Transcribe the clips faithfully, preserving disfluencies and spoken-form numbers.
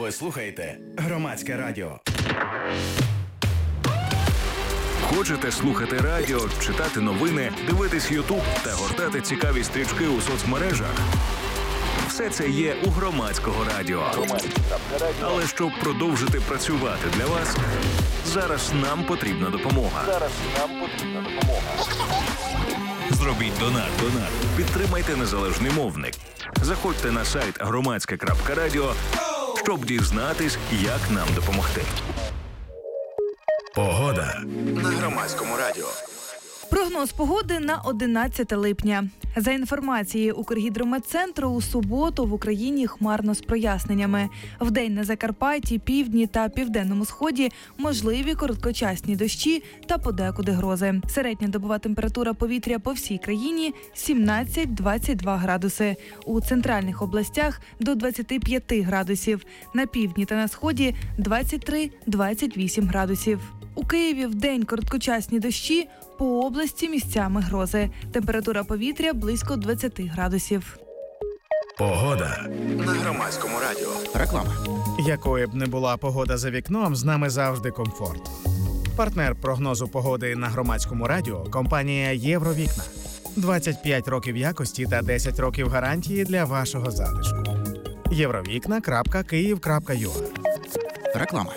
Ви слухаєте Громадське радіо. Хочете слухати радіо, читати новини, дивитись Ютуб та гортати цікаві стрічки у соцмережах? Все це є у Громадського радіо. Але щоб продовжити працювати для вас, зараз нам потрібна допомога. Зараз нам потрібна допомога. Зробіть донат. Донат. Підтримайте незалежний мовник. Заходьте на сайт громадське крапка радіо, щоб дізнатись, як нам допомогти. Погода на Громадському радіо. Прогноз погоди на одинадцяте липня. За інформацією Укргідрометцентру, у суботу в Україні хмарно з проясненнями. Вдень на Закарпатті, півдні та південному сході можливі короткочасні дощі та подекуди грози. Середня добова температура повітря по всій країні – сімнадцять - двадцять два градуси. У центральних областях – до двадцяти п'яти градусів. На півдні та на сході – двадцять три - двадцять вісім градусів. У Києві вдень короткочасні дощі, по області місцями грози. Температура повітря близько двадцяти градусів. Погода на Громадському радіо. Реклама. Якою б не була погода за вікном, з нами завжди комфорт. Партнер прогнозу погоди на Громадському радіо – компанія «Євровікна». двадцять п'ять років якості та десять років гарантії для вашого затишку. євровікна крапка київ крапка ю а. Реклама.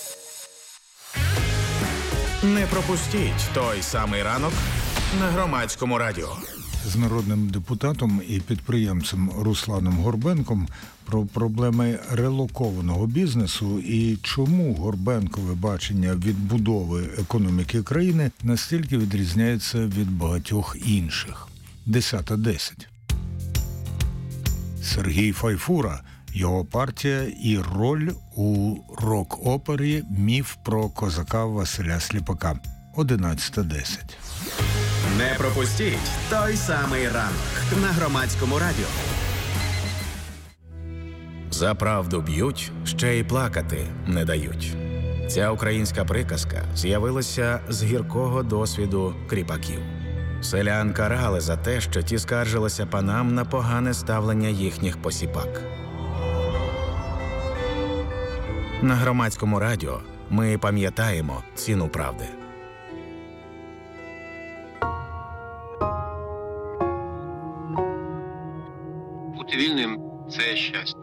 Не пропустіть той самий ранок на Громадському радіо. З народним депутатом і підприємцем Русланом Горбенком про проблеми релокованого бізнесу і чому Горбенкове бачення відбудови економіки країни настільки відрізняється від багатьох інших. десята десять. Сергій Файфура, його партія і роль у рок-опері «Міф про козака Василя Сліпака». одинадцята десять. Не пропустіть той самий ранок на Громадському радіо. За правду б'ють, ще й плакати не дають. Ця українська приказка з'явилася з гіркого досвіду кріпаків. Селян карали за те, що ті скаржилися панам на погане ставлення їхніх посіпак. На Громадському радіо ми пам'ятаємо ціну правди. Бути вільним – це щастя.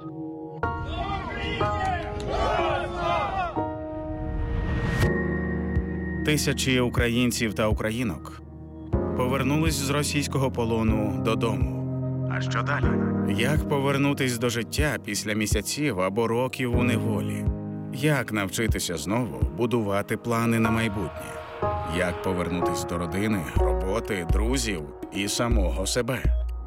Тисячі українців та українок повернулись з російського полону додому. А що далі? Як повернутись до життя після місяців або років у неволі? Як навчитися знову будувати плани на майбутнє? Як повернутись до родини, роботи, друзів і самого себе?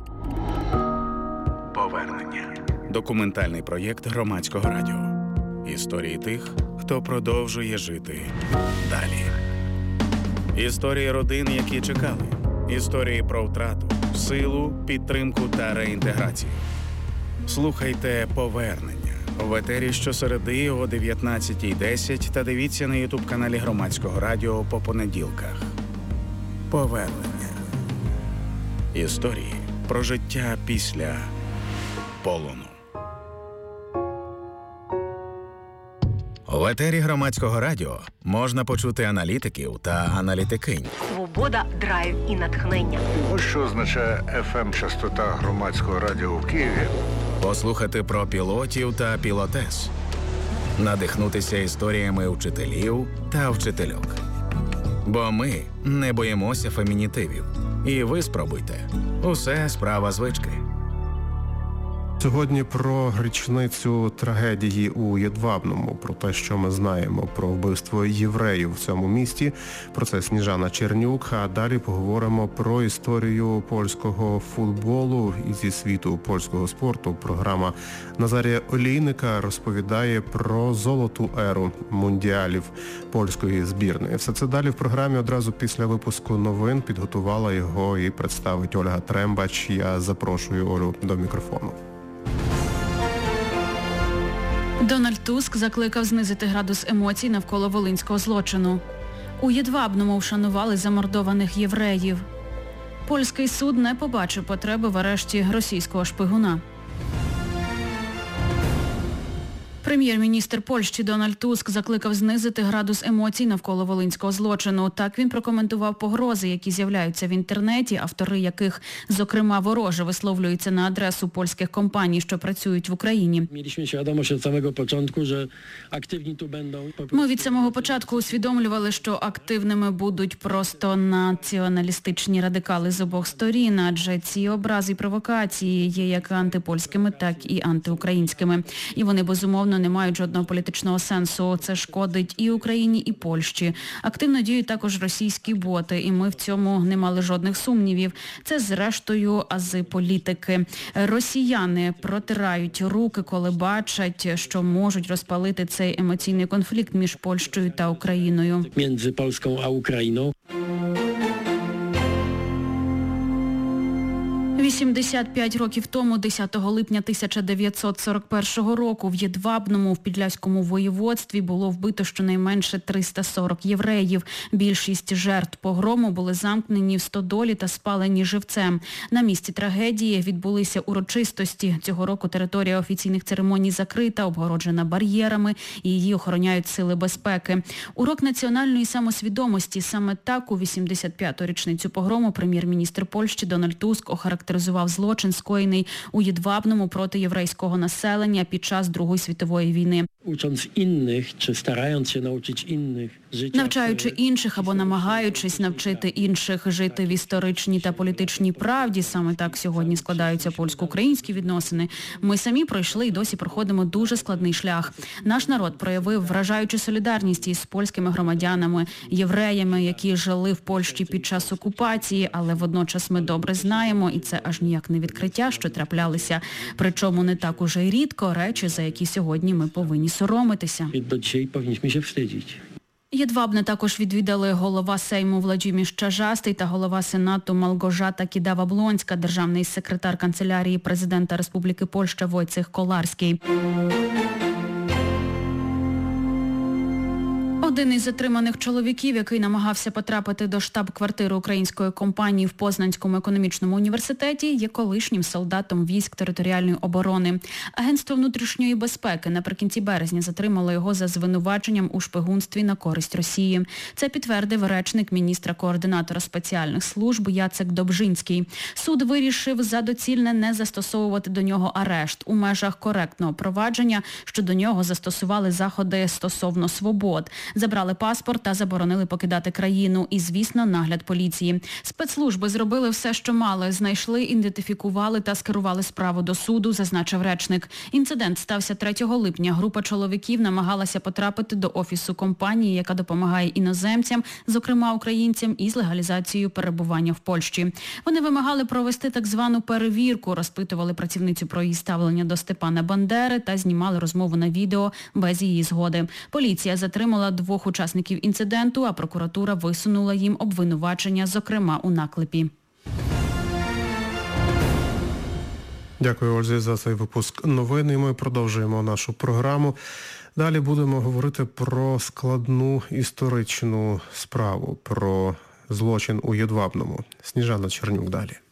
Повернення. Документальний проєкт Громадського радіо. Історії тих, хто продовжує жити далі. Історії родин, які чекали. Історії про втрату, силу, підтримку та реінтеграцію. Слухайте «Повернення» в етері щосереди о дев'ятнадцятій десять та дивіться на ютуб-каналі Громадського радіо по понеділках. Повернення. Історії про життя після полону. В етері Громадського радіо можна почути аналітиків та аналітикинь. Свобода, драйв і натхнення. Ось що означає еф ем-частота Громадського радіо в Києві. Послухати про пілотів та пілотес. Надихнутися історіями вчителів та вчительок. Бо ми не боїмося фемінітивів. І ви спробуйте. Усе справа звички. Сьогодні про річницю трагедії у Єдвабному, про те, що ми знаємо про вбивство євреїв в цьому місті. Про це Сніжана Чернюк. А далі поговоримо про історію польського футболу і зі світу польського спорту. Програма Назарія Олійника розповідає про золоту еру мундіалів польської збірної. Все це далі в програмі одразу після випуску новин. Підготувала його і представить Ольга Трембач. Я запрошую Олю до мікрофону. Дональд Туск закликав знизити градус емоцій навколо волинського злочину. У Єдвабному вшанували замордованих євреїв. Польський суд не побачив потреби в арешті російського шпигуна. Прем'єр-міністр Польщі Дональд Туск закликав знизити градус емоцій навколо волинського злочину. Так він прокоментував погрози, які з'являються в інтернеті, автори яких, зокрема, вороже висловлюються на адресу польських компаній, що працюють в Україні. Ми від самого початку усвідомлювали, що активними будуть просто націоналістичні радикали з обох сторін, адже ці образи і провокації є як антипольськими, так і антиукраїнськими. І вони, безумовно, не мають жодного політичного сенсу. Це шкодить і Україні, і Польщі. Активно діють також російські боти, і ми в цьому не мали жодних сумнівів. Це, зрештою, ази політики. Росіяни протирають руки, коли бачать, що можуть розпалити цей емоційний конфлікт між Польщею та Україною. Між Польською а Україною. вісімдесят п'ять років тому, десятого липня тисяча дев'ятсот сорок першого року, в Єдвабному, в Підляському воєводстві було вбито щонайменше триста сорок євреїв. Більшість жертв погрому були замкнені в стодолі та спалені живцем. На місці трагедії відбулися урочистості. Цього року територія офіційних церемоній закрита, обгороджена бар'єрами, і її охороняють сили безпеки. Урок національної самосвідомості. Саме так у вісімдесят п'яту річницю погрому прем'єр-міністр Польщі Дональд Туск охарактеризував злочин, скоєний у Єдвабному проти єврейського населення під час Другої світової війни. Учząc innych, чи стараючись się nauczyć innych жити. Навчаючи інших або намагаючись навчити інших жити в історичній та політичній правді, саме так сьогодні складаються польсько-українські відносини, ми самі пройшли і досі проходимо дуже складний шлях. Наш народ проявив вражаючу солідарність із польськими громадянами, євреями, які жили в Польщі під час окупації, але водночас ми добре знаємо, і це аж ніяк не відкриття, що траплялися, причому не так уже й рідко, речі, за які сьогодні ми повинні соромитися. До dzisiaj powinniśmy się wstydzić. Єдвабне також відвідали голова Сейму Владимир Чажастий та голова Сенату Малгожата Кідава-Блонська, державний секретар канцелярії президента Республіки Польща Войцех Коларський. Один із затриманих чоловіків, який намагався потрапити до штаб-квартири української компанії в Познанському економічному університеті, є колишнім солдатом військ територіальної оборони. Агентство внутрішньої безпеки наприкінці березня затримало його за звинуваченням у шпигунстві на користь Росії. Це підтвердив речник міністра-координатора спеціальних служб Яцек Добжинський. Суд вирішив за доцільне не застосовувати до нього арешт. У межах коректного провадження щодо нього застосували заходи стосовно свобод. Забрали паспорт та заборонили покидати країну. І, звісно, нагляд поліції. Спецслужби зробили все, що мали. Знайшли, ідентифікували та скерували справу до суду, зазначив речник. Інцидент стався третього липня. Група чоловіків намагалася потрапити до офісу компанії, яка допомагає іноземцям, зокрема українцям, із легалізацією перебування в Польщі. Вони вимагали провести так звану перевірку, розпитували працівницю про її ставлення до Степана Бандери та знімали розмову на відео без її згоди. Поліція затримала двох учасників інциденту, а прокуратура висунула їм обвинувачення, зокрема у наклепі. Дякую, Ользі, за цей випуск новин. І ми продовжуємо нашу програму. Далі будемо говорити про складну історичну справу, про злочин у Єдвабному. Сніжана Чернюк далі.